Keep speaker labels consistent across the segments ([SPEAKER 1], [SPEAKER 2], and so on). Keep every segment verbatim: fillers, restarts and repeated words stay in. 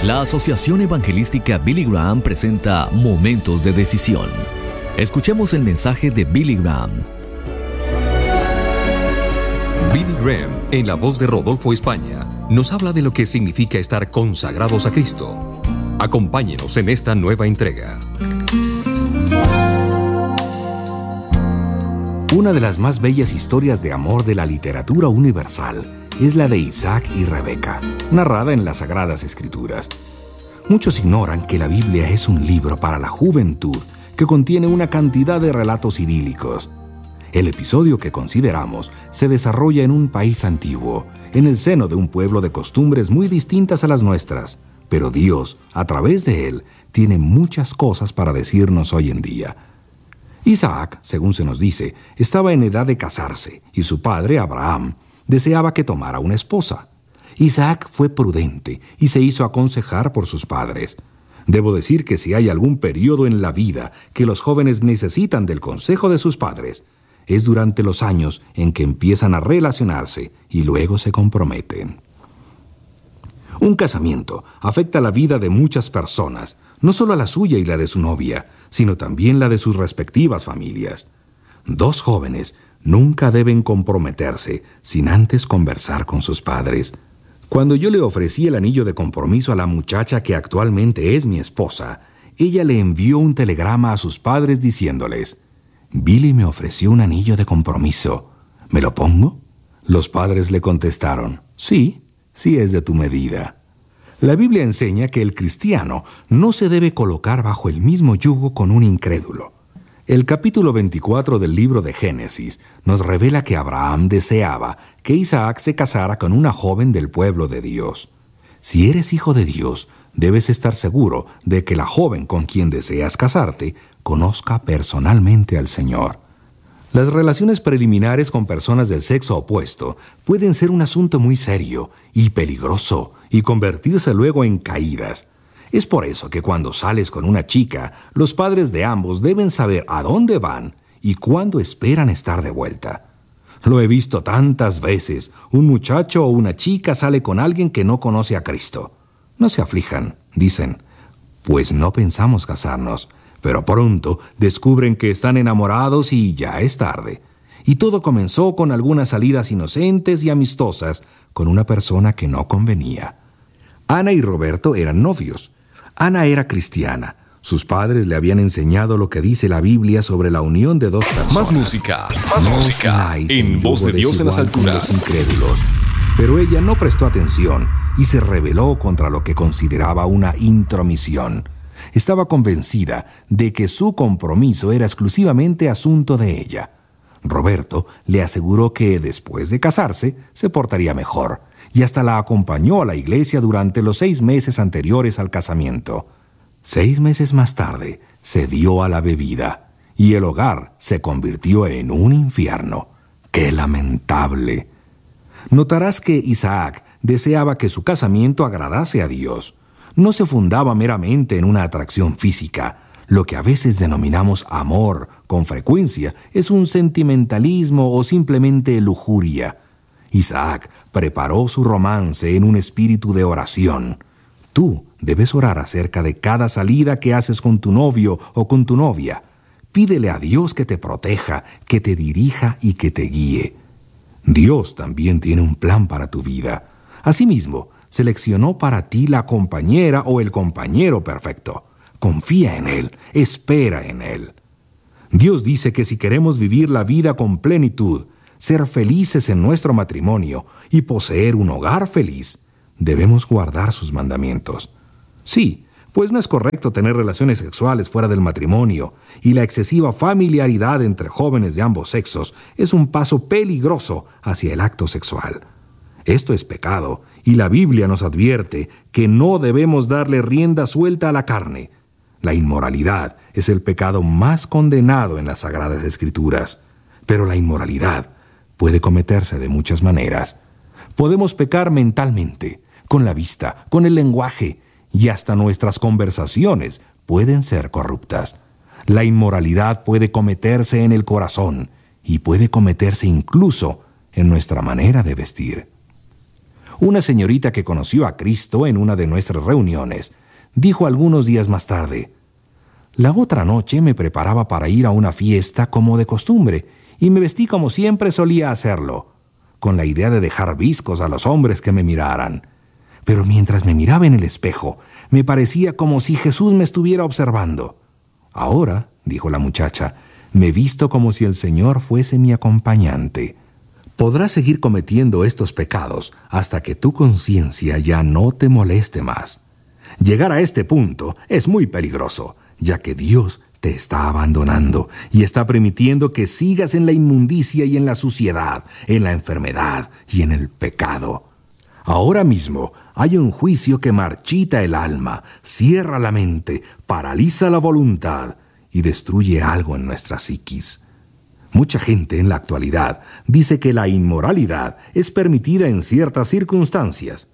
[SPEAKER 1] La Asociación Evangelística Billy Graham presenta Momentos de Decisión. Escuchemos el mensaje de Billy Graham.
[SPEAKER 2] Billy Graham, en la voz de Rodolfo España, nos habla de lo que significa estar consagrados a Cristo. Acompáñenos en esta nueva entrega.
[SPEAKER 3] Una de las más bellas historias de amor de la literatura universal es la de Isaac y Rebeca, narrada en las Sagradas Escrituras. Muchos ignoran que la Biblia es un libro para la juventud que contiene una cantidad de relatos idílicos. El episodio que consideramos se desarrolla en un país antiguo, en el seno de un pueblo de costumbres muy distintas a las nuestras, pero Dios, a través de él, tiene muchas cosas para decirnos hoy en día. Isaac, según se nos dice, estaba en edad de casarse y su padre, Abraham, deseaba que tomara una esposa. Isaac fue prudente y se hizo aconsejar por sus padres. Debo decir que si hay algún periodo en la vida que los jóvenes necesitan del consejo de sus padres, es durante los años en que empiezan a relacionarse y luego se comprometen. Un casamiento afecta la vida de muchas personas, no solo a la suya y la de su novia, sino también la de sus respectivas familias. Dos jóvenes nunca deben comprometerse sin antes conversar con sus padres. Cuando yo le ofrecí el anillo de compromiso a la muchacha que actualmente es mi esposa, ella le envió un telegrama a sus padres diciéndoles: «Billy me ofreció un anillo de compromiso. ¿Me lo pongo?» Los padres le contestaron: «Sí, sí es de tu medida». La Biblia enseña que el cristiano no se debe colocar bajo el mismo yugo con un incrédulo. El capítulo veinticuatro del libro de Génesis nos revela que Abraham deseaba que Isaac se casara con una joven del pueblo de Dios. Si eres hijo de Dios, debes estar seguro de que la joven con quien deseas casarte conozca personalmente al Señor. Las relaciones preliminares con personas del sexo opuesto pueden ser un asunto muy serio y peligroso y convertirse luego en caídas. Es por eso que cuando sales con una chica, los padres de ambos deben saber a dónde van y cuándo esperan estar de vuelta. Lo he visto tantas veces. Un muchacho o una chica sale con alguien que no conoce a Cristo. No se aflijan, dicen, pues no pensamos casarnos, pero pronto descubren que están enamorados y ya es tarde. Y todo comenzó con algunas salidas inocentes y amistosas con una persona que no convenía. Ana y Roberto eran novios. Ana era cristiana. Sus padres le habían enseñado lo que dice la Biblia sobre la unión de dos personas.
[SPEAKER 2] Más música, más
[SPEAKER 3] no
[SPEAKER 2] música, en Voz de Dios en las alturas.
[SPEAKER 3] Los incrédulos. Pero ella no prestó atención y se rebeló contra lo que consideraba una intromisión. Estaba convencida de que su compromiso era exclusivamente asunto de ella. Roberto le aseguró que después de casarse se portaría mejor y hasta la acompañó a la iglesia durante los seis meses anteriores al casamiento. Seis meses más tarde se dio a la bebida y el hogar se convirtió en un infierno. ¡Qué lamentable! Notarás que Isaac deseaba que su casamiento agradase a Dios. No se fundaba meramente en una atracción física. Lo que a veces denominamos amor, con frecuencia, es un sentimentalismo o simplemente lujuria. Isaac preparó su romance en un espíritu de oración. Tú debes orar acerca de cada salida que haces con tu novio o con tu novia. Pídele a Dios que te proteja, que te dirija y que te guíe. Dios también tiene un plan para tu vida. Asimismo, seleccionó para ti la compañera o el compañero perfecto. Confía en Él, espera en Él. Dios dice que si queremos vivir la vida con plenitud, ser felices en nuestro matrimonio y poseer un hogar feliz, debemos guardar sus mandamientos. Sí, pues no es correcto tener relaciones sexuales fuera del matrimonio, y la excesiva familiaridad entre jóvenes de ambos sexos es un paso peligroso hacia el acto sexual. Esto es pecado, y la Biblia nos advierte que no debemos darle rienda suelta a la carne. La inmoralidad es el pecado más condenado en las Sagradas Escrituras, pero la inmoralidad puede cometerse de muchas maneras. Podemos pecar mentalmente, con la vista, con el lenguaje, y hasta nuestras conversaciones pueden ser corruptas. La inmoralidad puede cometerse en el corazón y puede cometerse incluso en nuestra manera de vestir. Una señorita que conoció a Cristo en una de nuestras reuniones dijo algunos días más tarde: «La otra noche me preparaba para ir a una fiesta como de costumbre y me vestí como siempre solía hacerlo, con la idea de dejar viscos a los hombres que me miraran. Pero mientras me miraba en el espejo, me parecía como si Jesús me estuviera observando. Ahora», dijo la muchacha, «me visto como si el Señor fuese mi acompañante». Podrás seguir cometiendo estos pecados hasta que tu conciencia ya no te moleste más. Llegar a este punto es muy peligroso, ya que Dios te está abandonando y está permitiendo que sigas en la inmundicia y en la suciedad, en la enfermedad y en el pecado. Ahora mismo hay un juicio que marchita el alma, cierra la mente, paraliza la voluntad y destruye algo en nuestra psiquis. Mucha gente en la actualidad dice que la inmoralidad es permitida en ciertas circunstancias.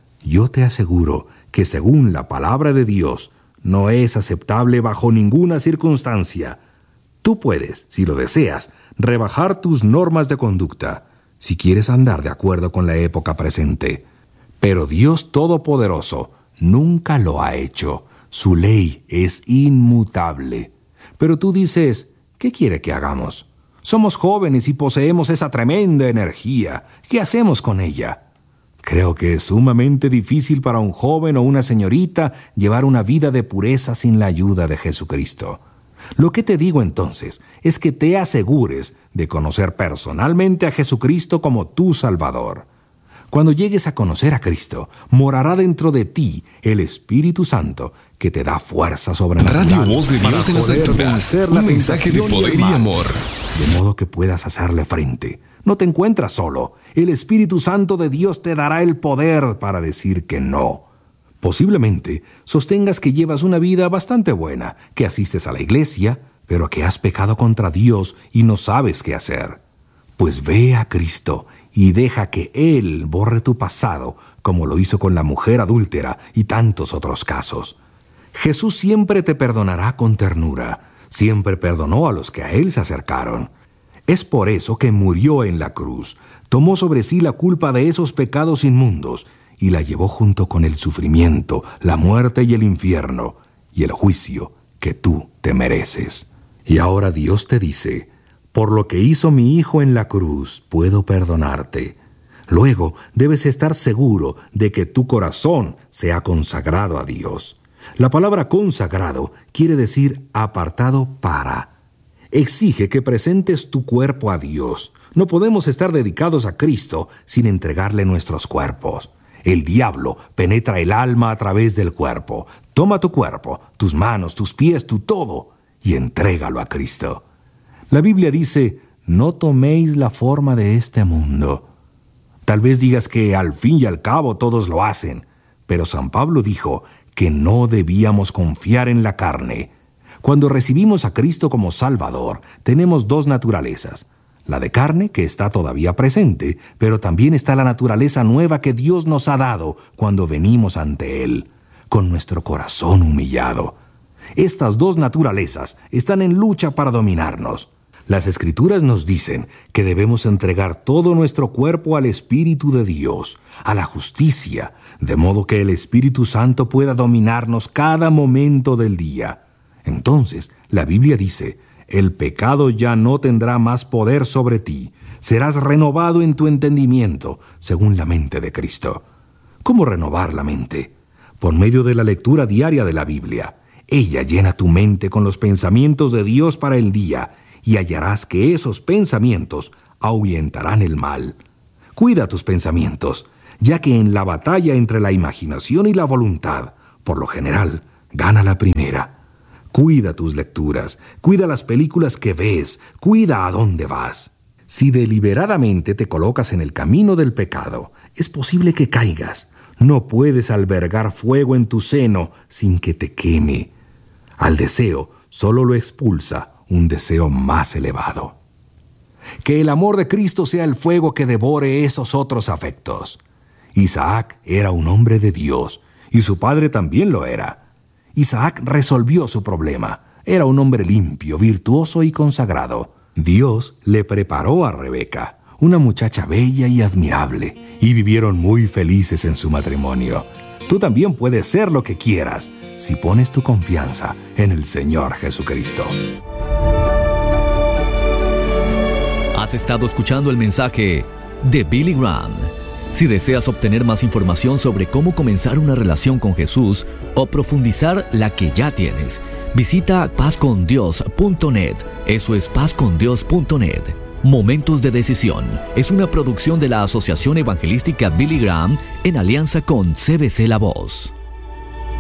[SPEAKER 3] Yo te aseguro que según la palabra de Dios, no es aceptable bajo ninguna circunstancia. Tú puedes, si lo deseas, rebajar tus normas de conducta, si quieres andar de acuerdo con la época presente. Pero Dios Todopoderoso nunca lo ha hecho. Su ley es inmutable. Pero tú dices, ¿qué quiere que hagamos? Somos jóvenes y poseemos esa tremenda energía. ¿Qué hacemos con ella? Creo que es sumamente difícil para un joven o una señorita llevar una vida de pureza sin la ayuda de Jesucristo. Lo que te digo entonces es que te asegures de conocer personalmente a Jesucristo como tu Salvador. Cuando llegues a conocer a Cristo, morará dentro de ti el Espíritu Santo, que te da fuerza sobrenatural.
[SPEAKER 2] Radio Voz de Dios en las alturas. Un mensaje de poder y amor.
[SPEAKER 3] De modo que puedas hacerle frente. No te encuentras solo. El Espíritu Santo de Dios te dará el poder para decir que no. Posiblemente sostengas que llevas una vida bastante buena, que asistes a la iglesia, pero que has pecado contra Dios y no sabes qué hacer. Pues ve a Cristo y deja que Él borre tu pasado, como lo hizo con la mujer adúltera y tantos otros casos. Jesús siempre te perdonará con ternura. Siempre perdonó a los que a Él se acercaron. Es por eso que murió en la cruz. Tomó sobre sí la culpa de esos pecados inmundos y la llevó junto con el sufrimiento, la muerte y el infierno, y el juicio que tú te mereces. Y ahora Dios te dice: por lo que hizo mi Hijo en la cruz, puedo perdonarte. Luego debes estar seguro de que tu corazón se ha consagrado a Dios. La palabra consagrado quiere decir apartado para. Exige que presentes tu cuerpo a Dios. No podemos estar dedicados a Cristo sin entregarle nuestros cuerpos. El diablo penetra el alma a través del cuerpo. Toma tu cuerpo, tus manos, tus pies, tu todo, y entrégalo a Cristo. La Biblia dice: no toméis la forma de este mundo. Tal vez digas que al fin y al cabo todos lo hacen, pero San Pablo dijo que no debíamos confiar en la carne. Cuando recibimos a Cristo como Salvador, tenemos dos naturalezas. La de carne, que está todavía presente, pero también está la naturaleza nueva que Dios nos ha dado cuando venimos ante Él, con nuestro corazón humillado. Estas dos naturalezas están en lucha para dominarnos. Las Escrituras nos dicen que debemos entregar todo nuestro cuerpo al Espíritu de Dios, a la justicia, de modo que el Espíritu Santo pueda dominarnos cada momento del día. Entonces, la Biblia dice: el pecado ya no tendrá más poder sobre ti. Serás renovado en tu entendimiento, según la mente de Cristo. ¿Cómo renovar la mente? Por medio de la lectura diaria de la Biblia. Ella llena tu mente con los pensamientos de Dios para el día, y hallarás que esos pensamientos ahuyentarán el mal. Cuida tus pensamientos, ya que en la batalla entre la imaginación y la voluntad, por lo general, gana la primera. Cuida tus lecturas, cuida las películas que ves, cuida a dónde vas. Si deliberadamente te colocas en el camino del pecado, es posible que caigas. No puedes albergar fuego en tu seno sin que te queme. Al deseo solo lo expulsa un deseo más elevado. Que el amor de Cristo sea el fuego que devore esos otros afectos. Isaac era un hombre de Dios, y su padre también lo era. Isaac resolvió su problema. Era un hombre limpio, virtuoso y consagrado. Dios le preparó a Rebeca, una muchacha bella y admirable, y vivieron muy felices en su matrimonio. Tú también puedes ser lo que quieras si pones tu confianza en el Señor Jesucristo.
[SPEAKER 1] Has estado escuchando el mensaje de Billy Graham. Si deseas obtener más información sobre cómo comenzar una relación con Jesús o profundizar la que ya tienes, visita paz con dios punto net. Eso es paz con dios punto net. Momentos de Decisión es una producción de la Asociación Evangelística Billy Graham en alianza con C B C La Voz.